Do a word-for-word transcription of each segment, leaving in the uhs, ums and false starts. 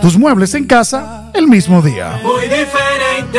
tus muebles en casa el mismo día. Muy diferente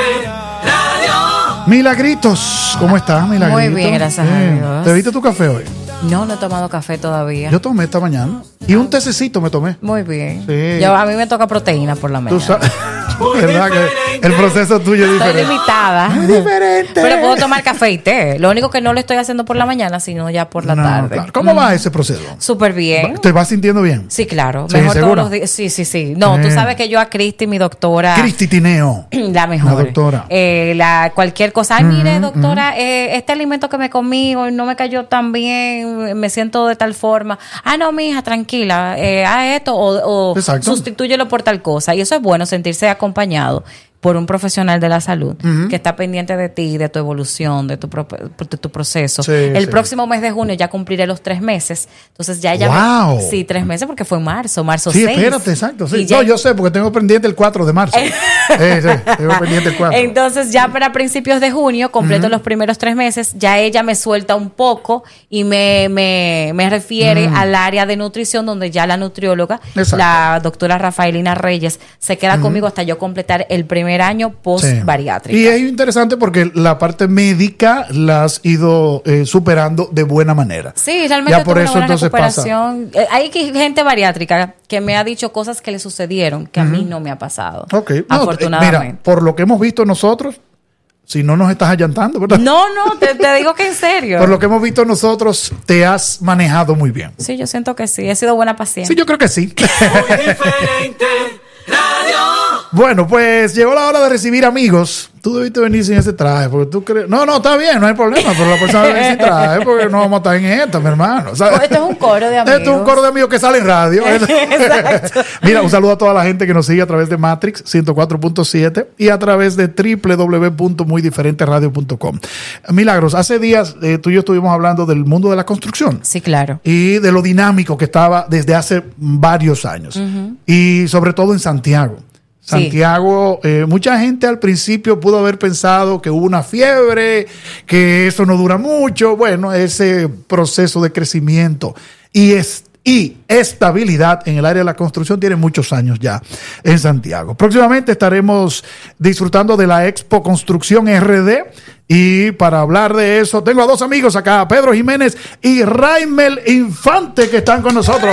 radio. Milagritos, ¿cómo estás, Milagritos? Muy bien, gracias bien. a Dios. ¿Te viste tu café hoy? No, no he tomado café todavía. Yo tomé esta mañana. Y un tececito me tomé. Muy bien. Sí. Yo, a mí me toca proteína por la Tú mañana. sabes, ¿verdad que el proceso tuyo es Estoy diferente? limitada. Muy diferente. Pero puedo tomar café y té. Lo único que no lo estoy haciendo por la mañana, sino ya por la No, tarde. claro. ¿Cómo va ese proceso? Súper bien. ¿Te vas sintiendo bien? Sí, claro. Sí, Mejor ¿seguro? todos los días. Sí, sí, sí. No, tú Bien. sabes que yo a Cristi, mi doctora. Cristi Tineo. La mejor. La doctora. Eh, la, cualquier cosa. Ay, mire, Ujú, doctora, eh, este alimento que me comí hoy no me cayó tan bien, me siento de tal forma. Ah, no, mija, tranquila, eh, haz esto o, o Exacto. sustitúyelo por tal cosa. Y eso es bueno, sentirse acompañado por un profesional de la salud Ujú. que está pendiente de ti, de tu evolución, de tu, pro- de tu proceso. Sí, El sí. próximo mes de junio ya cumpliré los tres meses. Entonces ya ya ¡Wow! me- sí, tres meses porque fue en marzo, marzo Sí, seis. espérate, exacto. Sí. Y ya- No, yo sé, porque tengo pendiente el cuatro de marzo. sí, sí, tengo pendiente el cuatro. Entonces ya para principios de junio, completo los primeros tres meses, ya ella me suelta un poco y me, me, me refiere Mm. al área de nutrición donde ya la nutrióloga, Exacto. la doctora Rafaelina Reyes, se queda conmigo hasta yo completar el primer año post Sí. bariátrica. Y es interesante porque la parte médica la has ido eh, superando de buena manera. Sí, realmente Ya por tuve eso una buena entonces pasa. recuperación. Eh, Hay que- gente bariátrica que me ha dicho cosas que le sucedieron que a mí no me ha pasado. Ok. No, eh, Afortunadamente. mira, por lo que hemos visto nosotros, si no nos estás allantando, ¿verdad? No, no, te, te digo que en serio. Por lo que hemos visto nosotros, te has manejado muy bien. Sí, yo siento que sí. He sido buena paciente. Sí, yo creo que sí. Muy diferente radio. Bueno, pues llegó la hora de recibir amigos. Tú debiste venir sin ese traje, porque tú crees... No, no, está bien, no hay problema, pero la persona debe venir sin traje, porque no vamos a estar en esta, mi hermano. O sea, Esto es un coro de amigos. Esto es un coro de amigos que sale en radio. Exacto. Mira, un saludo a toda la gente que nos sigue a través de Matrix ciento cuatro punto siete y a través de doble u doble u doble u punto muy diferente radio punto com. Milagros, hace días eh, tú y yo estuvimos hablando del mundo de la construcción. Sí, claro. Y de lo dinámico que estaba desde hace varios años. Uh-huh. Y sobre todo en Santiago. Santiago, sí. eh, mucha gente al principio pudo haber pensado que hubo una fiebre, que eso no dura mucho. Bueno, ese proceso de crecimiento y, es, y estabilidad en el área de la construcción tiene muchos años ya en Santiago. Próximamente estaremos disfrutando de la Expo Construcción R D. Y para hablar de eso, tengo a dos amigos acá, Pedro Jiménez y Raimel Infante, que están con nosotros.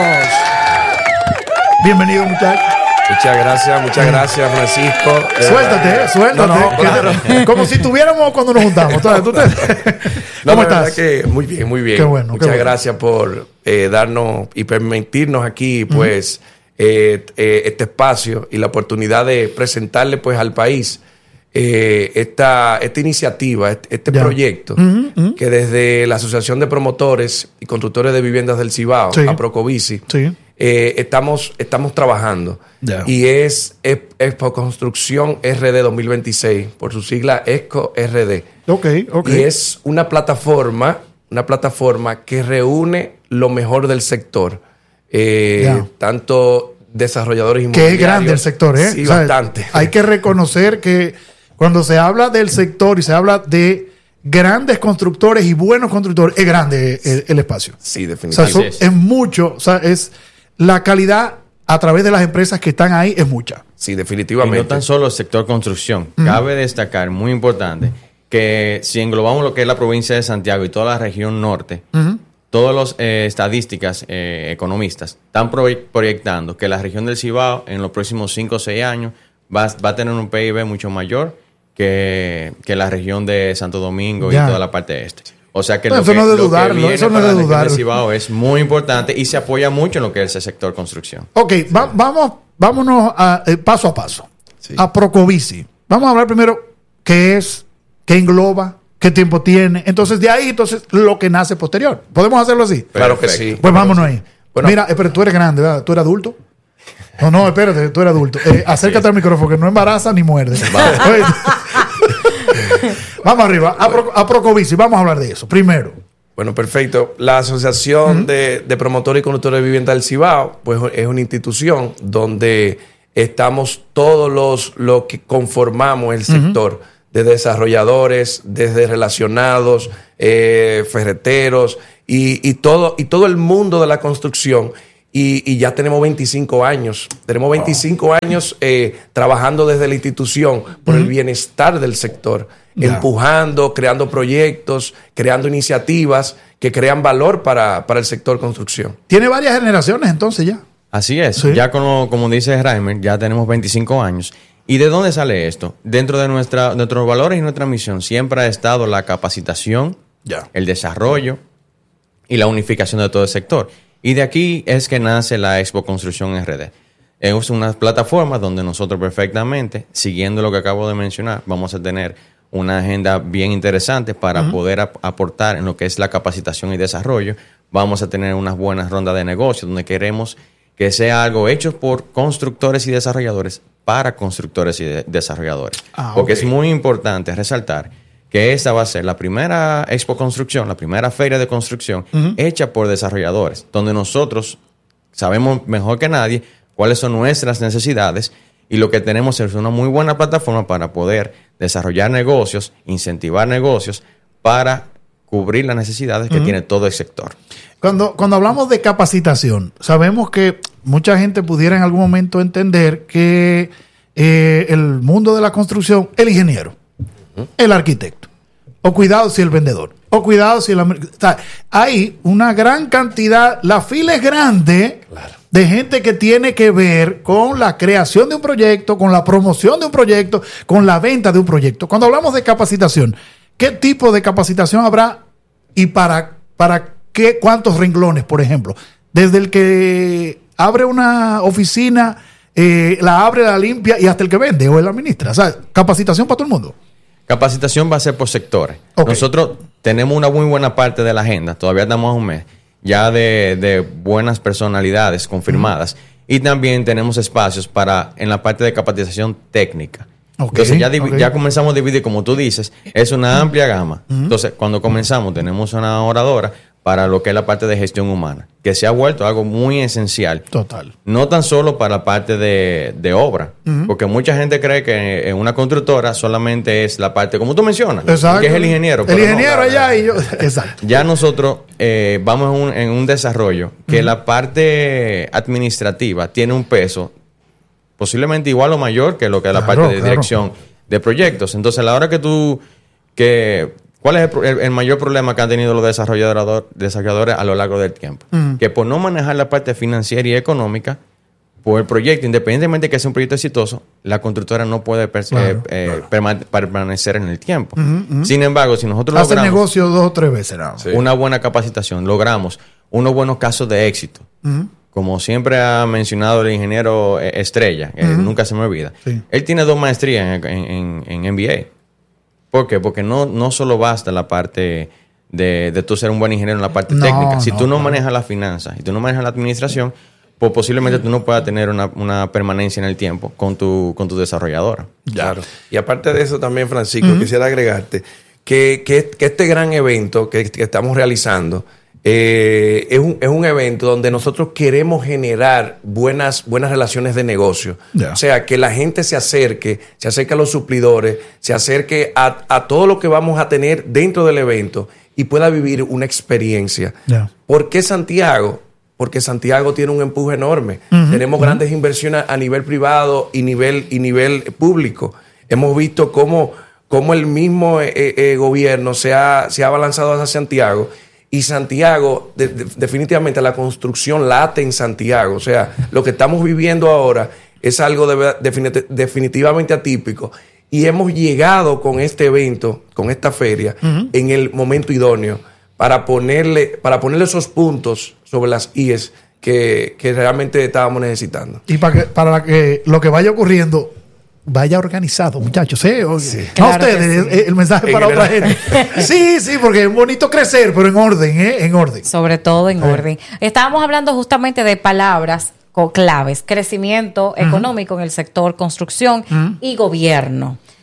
Bienvenido, muchachos. Muchas gracias, muchas gracias, Francisco. Suéltate, eh, suéltate. No, no, claro. Como si tuviéramos cuando nos juntamos. ¿Tú te... No, ¿Cómo la verdad estás? Que muy bien, muy bien. Qué bueno, muchas qué bueno. gracias por eh, darnos y permitirnos aquí, pues, uh-huh. eh, eh, este espacio y la oportunidad de presentarle, pues, al país eh, esta, esta iniciativa, este, este proyecto, uh-huh, uh-huh. que desde la Asociación de Promotores y Constructores de Viviendas del Cibao, sí. a Procovici, sí. eh, estamos, estamos trabajando. Yeah. Y es Expo Construcción R D dos mil veintiséis, por su sigla EXCO R D. Okay, okay. Y es una plataforma, una plataforma que reúne lo mejor del sector. Eh, yeah. Tanto desarrolladores inmobiliarios. Que es grande el sector, ¿eh? Sí, o sea, bastante. Hay que reconocer que cuando se habla del sector y se habla de grandes constructores y buenos constructores, es grande el, el espacio. Sí, definitivamente. O sea, es. es mucho, o sea, es la calidad a través de las empresas que están ahí es mucha. Sí, definitivamente. Y no tan solo el sector construcción. Uh-huh. Cabe destacar, muy importante, que si englobamos lo que es la provincia de Santiago y toda la región norte, uh-huh. todas las eh, estadísticas eh, economistas están proy- proyectando que la región del Cibao en los próximos cinco o seis años va, va a tener un P I B mucho mayor que, que la región de Santo Domingo ya. y toda la parte este. O sea que, no, lo, eso que no de lo dudarlo, que viene eso no para de la región dudarlo. del Cibao es muy importante y se apoya mucho en lo que es el sector construcción. Ok, sí. va, vamos, vámonos a, eh, paso a paso. Sí. A Procovici. Vamos a hablar primero qué es, qué engloba, qué tiempo tiene. Entonces, de ahí, entonces, lo que nace posterior. ¿Podemos hacerlo así? Claro que sí. Pues vámonos ahí. Bueno, mira, pero tú eres grande, ¿verdad? ¿Tú eres adulto? No, no, espérate, tú eres adulto. Eh, acércate al micrófono, que no embaraza ni muerde. Vamos arriba, a, Pro, a Procovici, vamos a hablar de eso. Primero. Bueno, perfecto. La Asociación uh-huh. de, de Promotores y Constructores de Vivienda del Cibao, pues es una institución donde estamos todos los, los que conformamos el sector, uh-huh. de desarrolladores, desde relacionados, eh, ferreteros y, y, todo, y todo el mundo de la construcción. y, y ya tenemos veinticinco años. Tenemos veinticinco oh. años eh, trabajando desde la institución por uh-huh. el bienestar del sector, yeah. empujando, creando proyectos, creando iniciativas que crean valor para, para el sector construcción. Tiene varias generaciones entonces ya. Así es. Sí. Ya como, como dice Reimer, ya tenemos veinticinco años. ¿Y de dónde sale esto? Dentro de nuestra, nuestros valores y nuestra misión siempre ha estado la capacitación, yeah. el desarrollo y la unificación de todo el sector. Y de aquí es que nace la Expo Construcción R D. Es una plataforma donde nosotros perfectamente, siguiendo lo que acabo de mencionar, vamos a tener una agenda bien interesante para uh-huh. poder ap- aportar en lo que es la capacitación y desarrollo. Vamos a tener unas buenas rondas de negocios donde queremos que sea algo hecho por constructores y desarrolladores para constructores y de- desarrolladores. Ah, Porque okay. es muy importante resaltar que esta va a ser la primera Expo Construcción, la primera feria de construcción uh-huh. hecha por desarrolladores, donde nosotros sabemos mejor que nadie cuáles son nuestras necesidades y lo que tenemos es una muy buena plataforma para poder desarrollar negocios, incentivar negocios para cubrir las necesidades que uh-huh. tiene todo el sector. Cuando, cuando hablamos de capacitación, sabemos que mucha gente pudiera en algún momento entender que eh, el mundo de la construcción, el ingeniero, uh-huh. el arquitecto, o cuidado si el vendedor, o cuidado si el... O sea, hay una gran cantidad, la fila es grande claro. de gente que tiene que ver con la creación de un proyecto, con la promoción de un proyecto, con la venta de un proyecto. Cuando hablamos de capacitación, ¿qué tipo de capacitación habrá y para, para qué, cuántos renglones, por ejemplo? Desde el que abre una oficina, eh, la abre, la limpia y hasta el que vende o el administra. O sea, capacitación para todo el mundo. Capacitación va a ser por sectores. Okay. Nosotros tenemos una muy buena parte de la agenda, todavía estamos a un mes, ya de, de buenas personalidades confirmadas. Uh-huh. Y también tenemos espacios para en la parte de capacitación técnica. Okay. Entonces ya, div- okay. ya comenzamos a dividir, como tú dices, es una amplia gama. Uh-huh. Entonces, cuando comenzamos, tenemos una oradora para lo que es la parte de gestión humana, que se ha vuelto algo muy esencial. Total. No tan solo para la parte de, de obra, uh-huh. porque mucha gente cree que en una constructora solamente es la parte, como tú mencionas, exacto. que es el ingeniero. El ingeniero no, allá y yo. Exacto. Ya nosotros eh, vamos en un, en un desarrollo que uh-huh. la parte administrativa tiene un peso posiblemente igual o mayor que lo que es la claro, parte de claro. dirección de proyectos. Entonces, a la hora que tú... que ¿Cuál es el, el, el mayor problema que han tenido los desarrolladores, desarrolladores a lo largo del tiempo? Mm. Que por no manejar la parte financiera y económica, por el proyecto, independientemente de que sea un proyecto exitoso, la constructora no puede per- claro, eh, claro. Eh, permanecer en el tiempo. Mm-hmm, mm-hmm. Sin embargo, si nosotros Hace logramos negocio dos o tres veces, ¿no? sí. una buena capacitación, logramos unos buenos casos de éxito, mm-hmm. como siempre ha mencionado el ingeniero eh, Estrella, que mm-hmm. nunca se me olvida. Sí. Él tiene dos maestrías en, en, en M B A. ¿Por qué? Porque no, no solo basta la parte de, de tú ser un buen ingeniero en la parte no, técnica. Si no, tú no, no manejas las finanzas y tú no manejas la administración, pues posiblemente tú no puedas tener una, una permanencia en el tiempo con tu, con tu desarrolladora. Claro. Y aparte de eso también, Francisco, uh-huh. quisiera agregarte que, que, que este gran evento que, que estamos realizando eh, es, un, es un evento donde nosotros queremos generar buenas, buenas relaciones de negocio. Yeah. O sea, que la gente se acerque, se acerque a los suplidores, se acerque a, a todo lo que vamos a tener dentro del evento y pueda vivir una experiencia. Yeah. ¿Por qué Santiago? Porque Santiago tiene un empuje enorme. Uh-huh. Tenemos uh-huh. grandes inversiones a nivel privado y nivel, y nivel público. Hemos visto cómo, cómo el mismo eh, eh, gobierno se ha, se ha abalanzado hacia Santiago. Y Santiago, de, de, definitivamente la construcción late en Santiago. O sea, lo que estamos viviendo ahora es algo de, de, definitivamente atípico. Y hemos llegado con este evento, con esta feria, uh-huh. en el momento idóneo para ponerle, para ponerle esos puntos sobre las íes que, que realmente estábamos necesitando. Y para que, para que lo que vaya ocurriendo vaya organizado, muchachos. ¿eh? Sí. No claro ustedes, sí. el mensaje en para general. Otra gente. Sí, sí, porque es bonito crecer, pero en orden, ¿eh? En orden. Sobre todo en eh. orden. Estábamos hablando justamente de palabras con claves: crecimiento uh-huh. económico en el sector construcción uh-huh. y gobierno.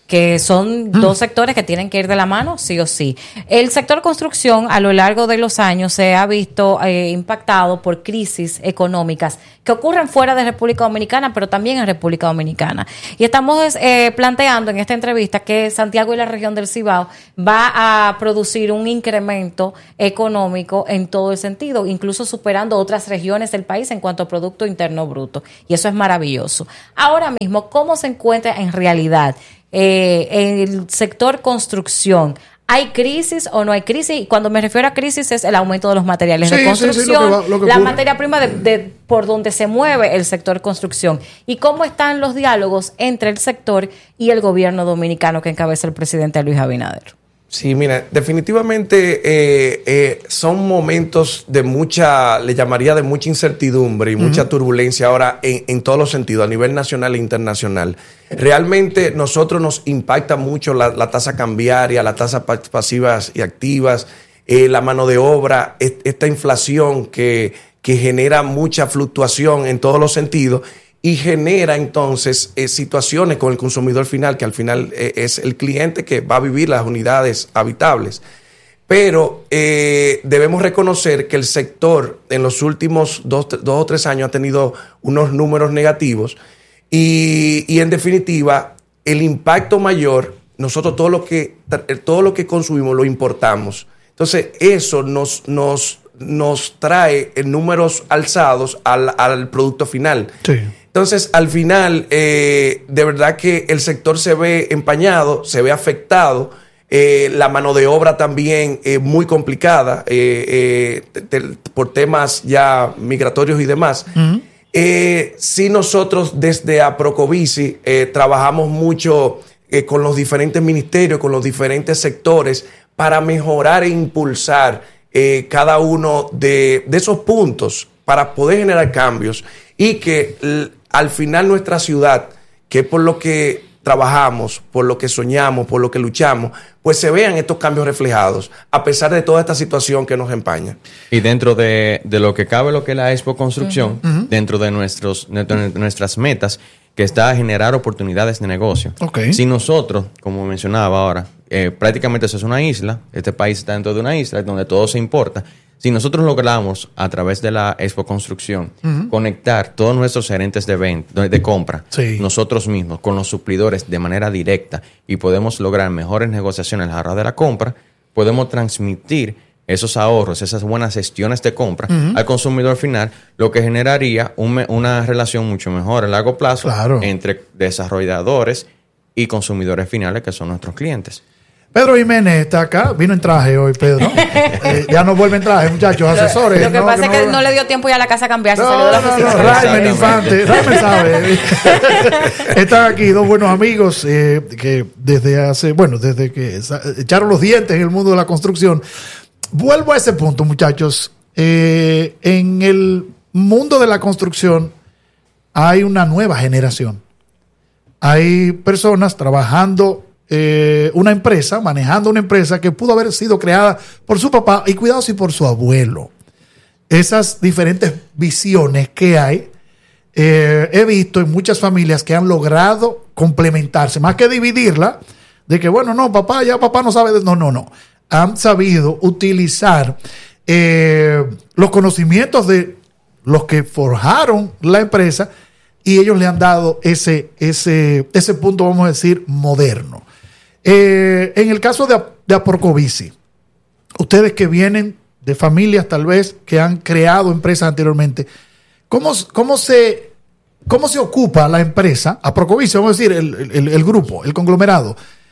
que son mm. dos sectores que tienen que ir de la mano, sí o sí. El sector construcción, a lo largo de los años, se ha visto eh, impactado por crisis económicas que ocurren fuera de República Dominicana, pero también en República Dominicana. Y estamos eh, planteando en esta entrevista que Santiago y la región del Cibao va a producir un incremento económico en todo el sentido, incluso superando otras regiones del país en cuanto a Producto Interno Bruto. Y eso es maravilloso. Ahora mismo, ¿cómo se encuentra en realidad Eh, en el sector construcción? ¿Hay crisis o no hay crisis? Y cuando me refiero a crisis es el aumento de los materiales sí, de construcción, sí, sí, lo que va, lo que la ocurre. Materia prima de, de por donde se mueve el sector construcción. ¿Y cómo están los diálogos entre el sector y el gobierno dominicano que encabeza el presidente Luis Abinader? Sí, mira, definitivamente eh, eh, son momentos de mucha, le llamaría de mucha incertidumbre y uh-huh. mucha turbulencia ahora en, en todos los sentidos, a nivel nacional e internacional. Realmente nosotros nos impacta mucho la, la tasa cambiaria, las tasas pasivas y activas, eh, la mano de obra, est- esta inflación que, que genera mucha fluctuación en todos los sentidos. Y genera entonces eh, situaciones con el consumidor final, que al final eh, es el cliente que va a vivir las unidades habitables. Pero eh, debemos reconocer que el sector en los últimos dos, dos o tres años ha tenido unos números negativos y, y en definitiva el impacto mayor, nosotros todo lo que, todo lo que consumimos lo importamos. Entonces eso nos, nos, nos trae en números alzados al, al producto final. Sí. Entonces, al final, eh, de verdad que el sector se ve empañado, se ve afectado, eh, la mano de obra también eh, muy complicada eh, eh, te, te, por temas ya migratorios y demás. Uh-huh. Eh, sí, nosotros desde Aprocovici eh, trabajamos mucho eh, con los diferentes ministerios, con los diferentes sectores para mejorar e impulsar eh, cada uno de, de esos puntos para poder generar cambios y que l- al final nuestra ciudad, que es por lo que trabajamos, por lo que soñamos, por lo que luchamos, pues se vean estos cambios reflejados, a pesar de toda esta situación que nos empaña. Y dentro de, de lo que cabe, lo que es la Expo Construcción, uh-huh. dentro de, nuestros, de nuestras metas, que está a generar oportunidades de negocio. Okay. Si nosotros, como mencionaba ahora, eh, prácticamente eso es una isla, este país está dentro de una isla donde todo se importa. Si nosotros logramos, a través de la Expo Construcción, uh-huh. conectar todos nuestros gerentes de venta, de compra, sí. nosotros mismos, con los suplidores de manera directa y podemos lograr mejores negociaciones a la hora de la compra, podemos transmitir esos ahorros, esas buenas gestiones de compra uh-huh. al consumidor final, lo que generaría un, una relación mucho mejor a largo plazo claro. entre desarrolladores y consumidores finales, que son nuestros clientes. Pedro Jiménez está acá, vino en traje hoy, Pedro. eh, ya no vuelve en traje, muchachos, asesores. Lo que no, pasa que es que no, no le dio tiempo ya a la casa a cambiarse. No, salió de la no, oficina. no, Raymen Infante, Raymen sabe. Están aquí dos buenos amigos eh, que desde hace, bueno, desde que echaron los dientes en el mundo de la construcción. Vuelvo a ese punto, muchachos. Eh, en el mundo de la construcción hay una nueva generación. Hay personas trabajando Eh, una empresa, manejando una empresa que pudo haber sido creada por su papá y cuidado si por su abuelo. Esas diferentes visiones que hay, eh, he visto en muchas familias que han logrado complementarse, más que dividirla, de que bueno, no, papá, ya papá no sabe, de... no, no, no. Han sabido utilizar eh, los conocimientos de los que forjaron la empresa y ellos le han dado ese, ese, ese punto, vamos a decir, moderno. Eh, en el caso de, de Aprocovici, ustedes que vienen de familias tal vez que han creado empresas anteriormente, ¿cómo, cómo, se, cómo se ocupa la empresa, Aprocovici, vamos a decir, el, el, el grupo, el conglomerado,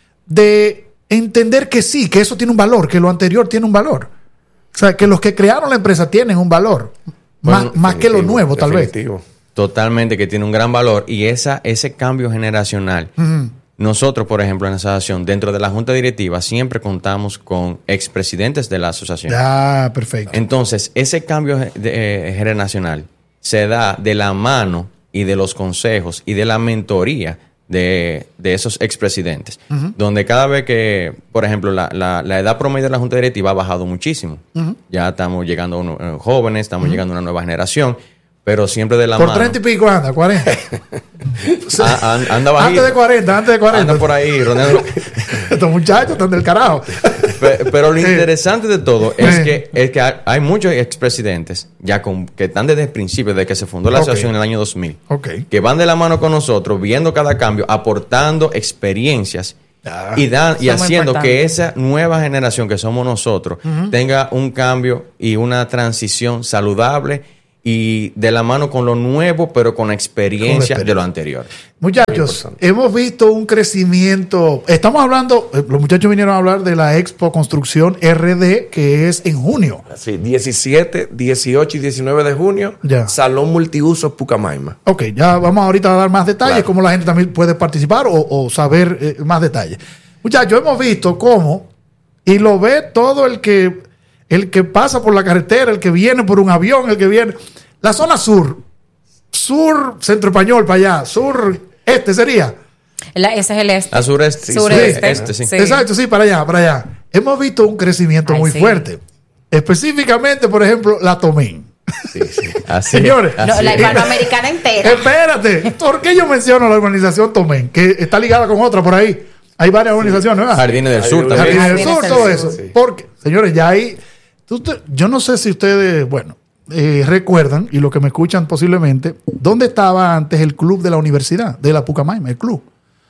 de entender que sí, que eso tiene un valor, que lo anterior tiene un valor? O sea, que los que crearon la empresa tienen un valor, bueno, más, más que lo nuevo tal vez. Totalmente, que tiene un gran valor. Y esa, ese cambio generacional... Uh-huh. Nosotros, por ejemplo, en la asociación, dentro de la junta directiva, siempre contamos con expresidentes de la asociación. Ah, perfecto. Entonces, ese cambio de, eh, generacional se da de la mano y de los consejos y de la mentoría de, de esos expresidentes. Uh-huh. Donde cada vez que, por ejemplo, la, la, la edad promedio de la junta directiva ha bajado muchísimo. Uh-huh. Ya estamos llegando a unos, eh, jóvenes, estamos uh-huh. llegando a una nueva generación. pero siempre de la Por mano. treinta y pico anda, cuarenta. A- an- anda bajito. Antes de cuarenta, antes de cuarenta. Anda por ahí, rodeando. Estos muchachos están del carajo. Pe- Pero lo Sí. interesante de todo es Sí. que, es que hay- hay muchos expresidentes ya con, que están desde el principio, desde que se fundó la Ok. asociación en el año dos mil, Ok. que van de la mano con nosotros, viendo cada cambio, aportando experiencias Ah. y, dan, y Eso es muy haciendo importante. que esa nueva generación que somos nosotros tenga un cambio y una transición saludable y de la mano con lo nuevo, pero con la experiencia de lo anterior. Muchachos, hemos visto un crecimiento. Estamos hablando, eh, los muchachos vinieron a hablar de la Expo Construcción R D, que es en junio. Sí, diecisiete, dieciocho y diecinueve de junio, Ya. Salón Multiusos Pucamaima. Ok, ya vamos ahorita a dar más detalles, Claro. cómo la gente también puede participar o, o saber eh, más detalles. Muchachos, hemos visto cómo, y lo ve todo el que, el que pasa por la carretera, el que viene por un avión, el que viene. La zona sur, sur, centro español para allá, sur, este sería. La- ese es el este. A sureste. Sureste. Este, sí. Sí. Exacto, sí, para allá, para allá. Hemos visto un crecimiento Ay, muy sí. fuerte. Específicamente, por ejemplo, la Tomén. Así, Señores, así No, la es. hispanoamericana entera. Espérate, ¿por qué yo menciono la organización Tomén? Que está ligada con otra por ahí. Hay varias organizaciones, ¿verdad? Jardines del Sur Jardines también. Jardines del Jardines Sur, del todo Sur. eso. Porque, señores, ya hay. tú te- yo no sé si ustedes, bueno, eh, recuerdan, y los que me escuchan posiblemente, ¿dónde estaba antes el club de la universidad? De la Pucamaima, el club.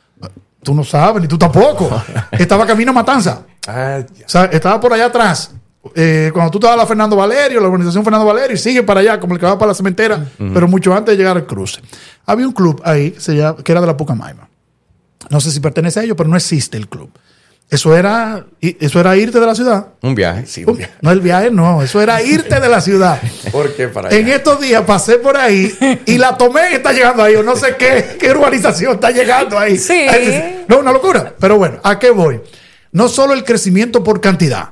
Tú no sabes, ni tú tampoco. Estaba camino a Matanza. Ah, ya. O sea, estaba por allá atrás. Eh, cuando tú estabas a la Fernando Valerio, la organización Fernando Valerio, y sigue para allá, como el que va para la cementera, pero mucho antes de llegar al cruce. Había un club ahí que, se llama- que era de la Pucamaima. No sé si pertenece a ellos, pero no existe el club. Eso era, y- eso era irte de la ciudad. Un viaje. Sí, Uh, no, el viaje no, eso era irte de la ciudad. ¿Por qué para allá? En estos días pasé por ahí y la tomé está llegando ahí, o no sé qué, qué urbanización está llegando ahí. Sí. No, una locura. Pero bueno, ¿a qué voy? No solo el crecimiento por cantidad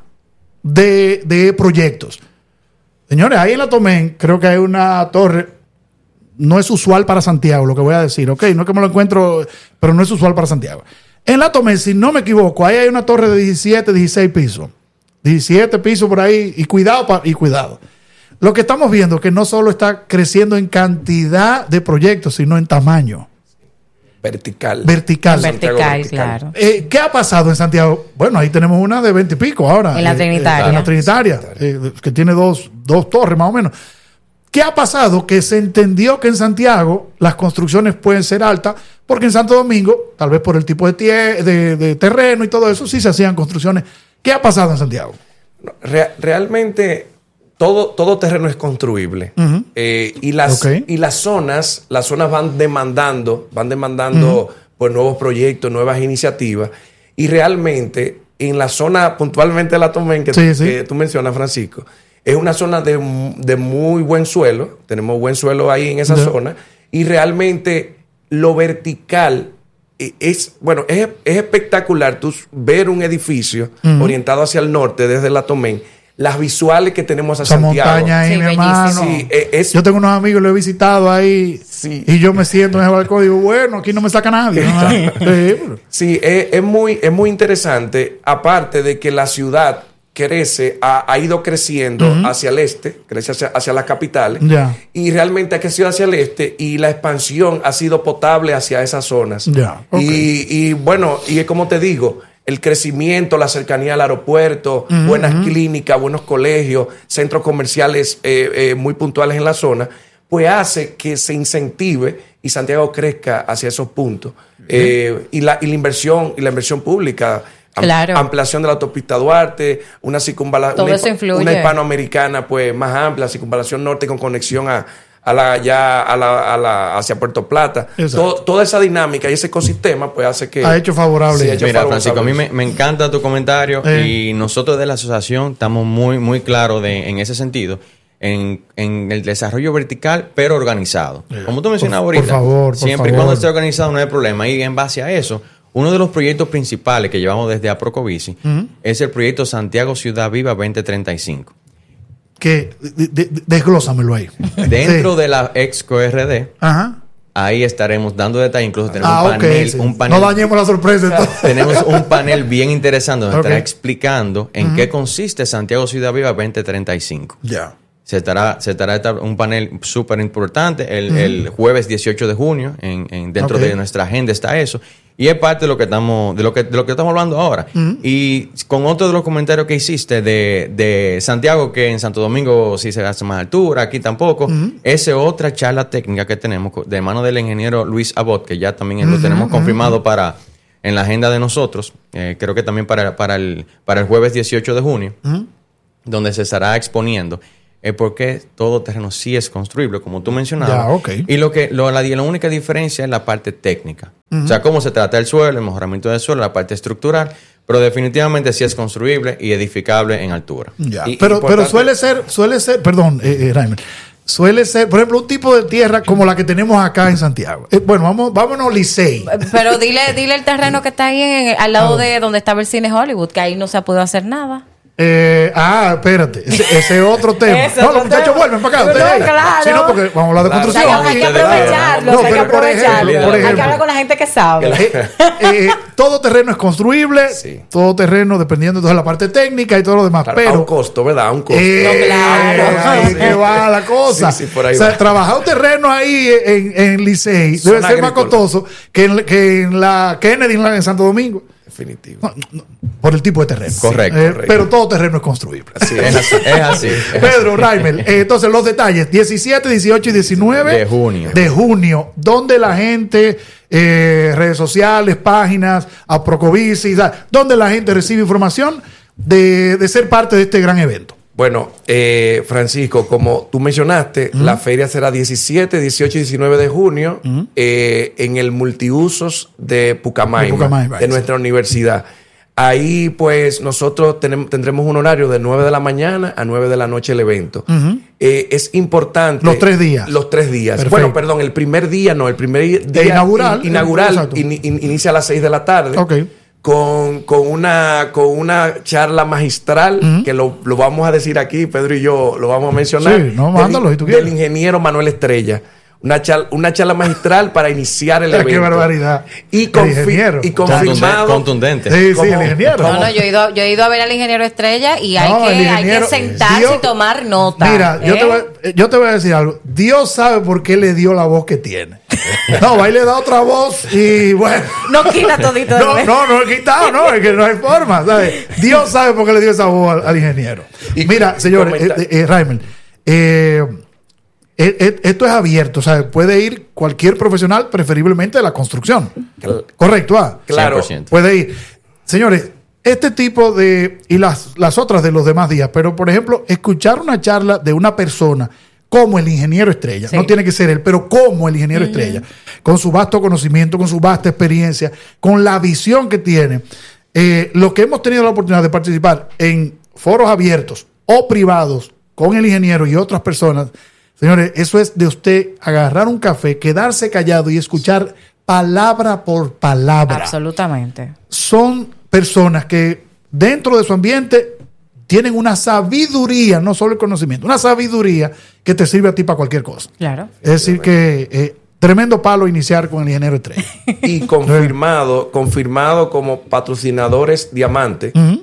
de, de proyectos. Señores, ahí en la Tomén creo que hay una torre, no es usual para Santiago, lo que voy a decir, ok, no es que me lo encuentro, pero no es usual para Santiago. En la Tomén, si no me equivoco, ahí hay una torre de diecisiete, dieciséis pisos. diecisiete pisos por ahí, y cuidado, pa- y cuidado. Lo que estamos viendo es que no solo está creciendo en cantidad de proyectos, sino en tamaño Vertical. vertical. Santiago Vertical, vertical. claro. Eh, ¿Qué ha pasado en Santiago? Bueno, ahí tenemos una de veinte y pico ahora. En la eh, Trinitaria. eh, en la Trinitaria, eh, que tiene dos, dos torres más o menos. ¿Qué ha pasado? Que se entendió que en Santiago las construcciones pueden ser altas, porque en Santo Domingo, tal vez por el tipo de, tie- de, de terreno y todo eso, sí se hacían construcciones. ¿Qué ha pasado en Santiago? No, re- realmente todo, todo terreno es construible. Eh, y, las, Ok. y las zonas, las zonas van demandando, van demandando pues, nuevos proyectos, nuevas iniciativas. Y realmente, en la zona puntualmente de la Tomén, que, Sí, sí. que tú mencionas, Francisco, es una zona de, de muy buen suelo. Tenemos buen suelo ahí en esa Ya. zona. Y realmente lo vertical eh, es, bueno, es, es espectacular tú ver un edificio orientado hacia el norte desde la Tomén. Las visuales que tenemos a Esa Santiago. montaña ahí, Sí, mi bellísimo. hermano. Sí, eh, es- Yo tengo unos amigos, lo he visitado ahí. Sí. Y yo me siento en el balcón y digo, bueno, aquí no me saca nadie. ¿no? Sí, pero- Sí, es, es muy, es muy interesante. Aparte de que la ciudad crece, ha, ha ido creciendo hacia el este, crece hacia, hacia las capitales. Ya. Y realmente ha crecido hacia el este y la expansión ha sido potable hacia esas zonas. Ya, ok. Y, y bueno, y es como te digo, el crecimiento, la cercanía al aeropuerto, buenas clínicas, buenos colegios, centros comerciales eh, eh, muy puntuales en la zona, pues hace que se incentive y Santiago crezca hacia esos puntos. Eh, y, la, y la inversión, y la inversión pública. am- Claro. Ampliación de la autopista Duarte, una circunvalación, Todo una, eso influye. una hispanoamericana pues más amplia, circunvalación norte con conexión a, a la ya a la, a la hacia Puerto Plata. Exacto. Todo- toda esa dinámica y ese ecosistema pues hace que Ha hecho favorable. Sí, ha hecho Mira, favorable. Francisco, a mí me, me encanta tu comentario Eh. y nosotros de la asociación estamos muy, muy claros de, en ese sentido, en, en el desarrollo vertical, pero organizado. Como tú mencionabas Por- ahorita, por favor, por siempre y favor. cuando esté organizado no hay problema. Y en base a eso, uno de los proyectos principales que llevamos desde Aprocovici es el proyecto Santiago Ciudad Viva veinte treinta y cinco. Que, de- de- desglósamelo ahí. Dentro Sí. de la Exco R D, Ajá. ahí estaremos dando detalles, incluso tenemos Ah, un ok. panel, sí. un panel No dañemos la sorpresa. entonces. Tenemos un panel bien interesante donde Ok. estará explicando en qué consiste Santiago Ciudad Viva veinte treinta y cinco. Ya. Se estará, se estará un panel súper importante el, uh-huh. el jueves dieciocho de junio. En, en, dentro okay. de nuestra agenda está eso. Y es parte de lo que estamos, de lo que, de lo que estamos hablando ahora. Uh-huh. Y con otro de los comentarios que hiciste de, de Santiago, que en Santo Domingo sí se hace más altura, aquí tampoco. Uh-huh. Esa es otra charla técnica que tenemos de mano del ingeniero Luis Abot, que ya también uh-huh. lo tenemos confirmado uh-huh. para en la agenda de nosotros. Eh, creo que también para, para, el, para el jueves dieciocho de junio, uh-huh. donde se estará exponiendo. Es porque todo terreno sí es construible, como tú mencionabas. Ya, okay. Y lo que lo, la, la única diferencia es la parte técnica. Uh-huh. O sea, cómo se trata el suelo, el mejoramiento del suelo, la parte estructural, pero definitivamente sí es construible y edificable en altura. Ya. Y, pero, pero suele ser, suele ser, perdón, eh, eh, Raimel, suele ser, por ejemplo, un tipo de tierra como la que tenemos acá en Santiago. Eh, bueno, vamos, vámonos Licey. Pero dile, dile el terreno que está ahí en, al lado de donde estaba el cine Hollywood, que ahí no se ha podido hacer nada. Eh, ah, espérate, ese, ese otro tema. Ese no, otro los muchachos tema. vuelven para acá. No, ustedes. claro. Sí, no, porque vamos a hablar de Claro. construcción. O sea, hay que Y- aprovecharlo, No, hay que pero por aprovecharlo. ejemplo, por Hay que ejemplo, hablar con la gente que sabe. Eh, eh, todo terreno es construible, Sí. todo terreno dependiendo de la parte técnica y todo lo demás. Claro, a pero un costo, ¿verdad? A un costo. Eh, No, claro. ahí Sí. que va la cosa. Sí, sí, por ahí o sea, va. trabajar un terreno ahí en, en Licey Zona debe ser más agrícola. costoso que en, que en la Kennedy en, la- en Santo Domingo. Definitivo. No, no, por el tipo de terreno. Correcto, Eh, correcto. Pero todo terreno es construible. Así Es es. así. Es así, es Pedro, así. Raimel, eh, entonces los detalles, diecisiete, dieciocho y diecinueve De junio. de junio, donde la gente, eh, redes sociales, páginas, a Procovici, donde la gente recibe información de, de ser parte de este gran evento. Bueno, eh, Francisco, como tú mencionaste, uh-huh. la feria será diecisiete, dieciocho y diecinueve de junio uh-huh. eh, en el multiusos de Pucamaima, de, Pucamaima, de nuestra universidad. Ahí, pues, nosotros tenemos, tendremos un horario de nueve de la mañana a nueve de la noche el evento. Uh-huh. Eh, es importante... Los tres días. Los tres días. Perfecto. Bueno, perdón, el primer día no, el primer día... inaugural. In, inaugural in, in, in, inicia a las seis de la tarde. Ok. Con, con, una, con una charla magistral, uh-huh. que lo, lo vamos a decir aquí, Pedro y yo lo vamos a mencionar. Sí, no, mándalo si tú quieres. Del ingeniero Manuel Estrella. Una charla, una charla magistral para iniciar el evento. ¡Qué barbaridad! Y, confi- y confirmado. Contundente. Sí, sí, ¿Cómo? el ingeniero. No, no, yo he ido, yo he ido a ver al ingeniero Estrella y hay, No, que, el hay que ingeniero sentarse dio- y tomar nota. Mira, ¿eh? yo, te voy, yo te voy a decir algo. Dios sabe por qué le dio la voz que tiene. No, va y le da otra voz y bueno. No quita todito de No, vez. no, no he quitado, no, es que no hay forma, ¿sabes? Dios sabe por qué le dio esa voz al, al ingeniero. Y- Mira, y señores, comenta- eh, eh, Raimel, eh, eh, eh, esto es abierto, ¿sabes? Puede ir cualquier profesional, preferiblemente de la construcción. Cl- Correcto, ¿ah? Claro. cien por ciento. Puede ir. Señores, este tipo de... Y las, las otras de los demás días, pero por ejemplo, escuchar una charla de una persona como el ingeniero Estrella, Sí. no tiene que ser él, pero como el ingeniero uh-huh. Estrella, con su vasto conocimiento, con su vasta experiencia, con la visión que tiene, eh, lo que hemos tenido la oportunidad de participar en foros abiertos o privados con el ingeniero y otras personas, señores, eso es de usted agarrar un café, quedarse callado y escuchar palabra por palabra. Absolutamente. Son personas que dentro de su ambiente tienen una sabiduría, no solo el conocimiento, una sabiduría que te sirve a ti para cualquier cosa. Claro. Es decir que eh, tremendo palo iniciar con el ingeniero Estrella. Y confirmado, confirmado como patrocinadores Diamante, Uh-huh.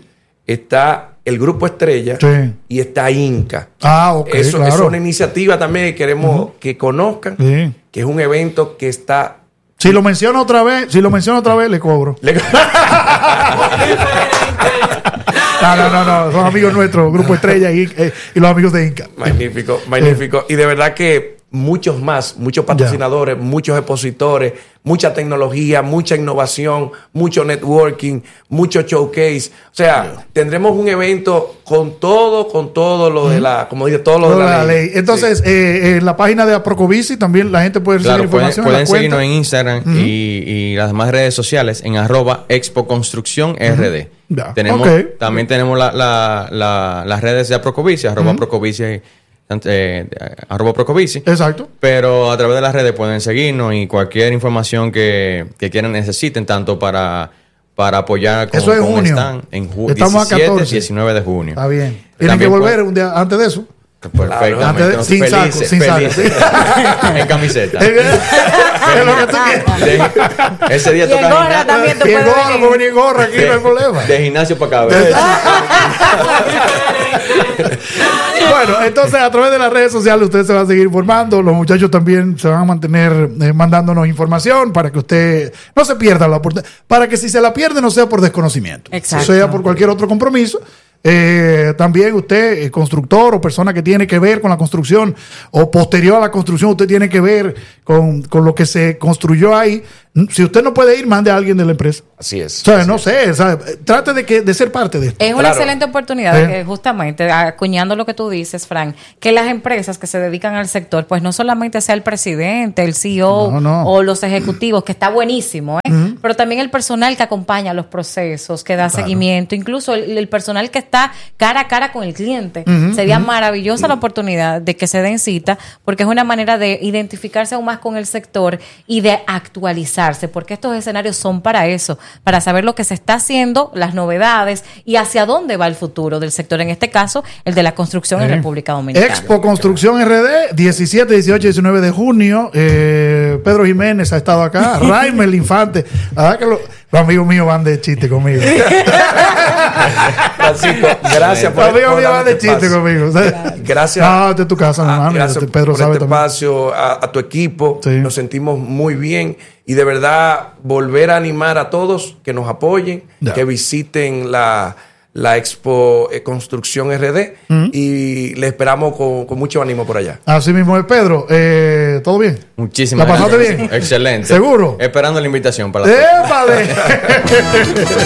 está el Grupo Estrella Sí. y está Inca. Ah, ok, Eso, claro. eso es una iniciativa también que queremos uh-huh. que conozcan, Sí. que es un evento que está... Si lo menciona otra vez, si lo menciona otra vez, le cobro. Le- No, no, no, no, son amigos nuestros, Grupo Estrella y, eh, y los amigos de Inca. Magnífico, magnífico. Y de verdad que muchos más, muchos patrocinadores, ya. muchos expositores, mucha tecnología, mucha innovación, mucho networking, mucho showcase. O sea, ya. tendremos un evento con todo, con todo lo de la, como dice, todo lo Toda de la, la ley. ley. Entonces, Sí. eh, en la página de Aprocovici también la gente puede recibir Claro, pueden, información. pueden en la cuenta. seguirnos en Instagram uh-huh. y, y las demás redes sociales en arroba Expo Construcción R D. Uh-huh. Ya, Tenemos, okay. También tenemos la, la, la, las redes de Aprocovici, arroba uh-huh. Procovici, eh, arroba Procovici. Exacto. Pero a través de las redes pueden seguirnos y cualquier información que, que quieran necesiten, tanto para, para apoyar con, Eso es con junio. Stan, en ju- Estamos diecisiete, a catorce. diecinueve de junio. Está bien. Tienen También que volver pueden- un día antes de eso. Perfectamente. Antes de- Nos- sin saco, felices, sin saco. felices. En camiseta. Es lo que tú quieres. De- ese día Y en toca gorra gimnasio. también tú Y en puedes gorra, venir. puedo venir en gorra, aquí no hay problema. De gimnasio para acá. ¿verdad? Bueno, entonces a través de las redes sociales usted se va a seguir informando. Los muchachos también se van a mantener eh, mandándonos información para que usted no se pierda la oportunidad. Para que si se la pierde no sea por desconocimiento. Exacto. Sea por cualquier otro compromiso. Eh, también usted, eh, constructor o persona que tiene que ver con la construcción o posterior a la construcción, usted tiene que ver con, con lo que se construyó ahí. Si usted no puede ir, mande a alguien de la empresa. Así es. O sea, no sé, ¿sabe? Trate de, que, de ser parte de esto. Es una Claro. excelente oportunidad, Eh. que justamente acuñando lo que tú dices, Frank, que las empresas que se dedican al sector, pues no solamente sea el presidente, el C E O No, no. o los ejecutivos, que está buenísimo, ¿eh? Pero también el personal que acompaña los procesos, que da seguimiento, incluso el, el personal que está cara a cara con el cliente. Sería maravillosa la oportunidad de que se den cita, porque es una manera de identificarse aún más con el sector y de actualizarse, porque estos escenarios son para eso, para saber lo que se está haciendo, las novedades y hacia dónde va el futuro del sector, en este caso, el de la construcción en Sí. República Dominicana. Expo Construcción R D, diecisiete, dieciocho, diecinueve de junio. Eh, Pedro Jiménez ha estado acá. Raimel Infante. La verdad que lo- los amigos míos van de chiste conmigo. Francisco, gracias por, Los amigos por míos van darnos de este chiste espacio. conmigo. O sea, Gracias. No, esta es tu casa, Ah, hermano. gracias Pedro por sabe este también. espacio, a, a tu equipo. Sí. Nos sentimos muy bien y de verdad volver a animar a todos que nos apoyen, Ya. que visiten la, la Expo eh, Construcción R D y le esperamos con, con mucho ánimo por allá. Así mismo es, Pedro. Eh, ¿Todo bien? Muchísimas ¿La pasaste gracias. bien? Excelente. ¿Seguro? Esperando la invitación para la próxima. ¡Épale!